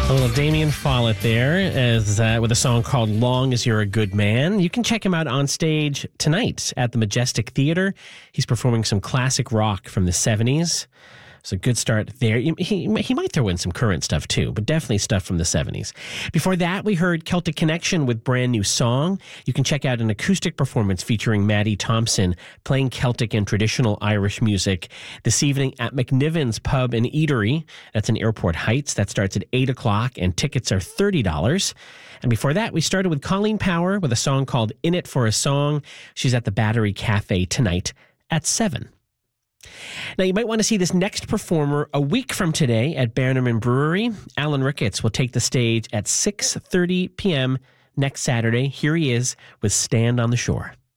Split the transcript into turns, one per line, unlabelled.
A little Damien Follett there with a song called Long As You're a Good Man. You can check him out on stage tonight at the Majestic Theater. He's performing some classic rock from the 70s. So good start there. He might throw in some current stuff too, but definitely stuff from the 70s. Before that, we heard Celtic Connection with Brand New Song. You can check out an acoustic performance featuring Maddie Thompson playing Celtic and traditional Irish music this evening at McNiven's Pub and Eatery. That's in Airport Heights. That starts at 8 o'clock and tickets are $30. And before that, we started with Colleen Power with a song called In It for a Song. She's at the Battery Cafe tonight at 7. Now, you might want to see this next performer a week from today at Bannerman Brewery. Alan Ricketts will take the stage at 6:30 p.m. next Saturday. Here he is with Stand on the Shore.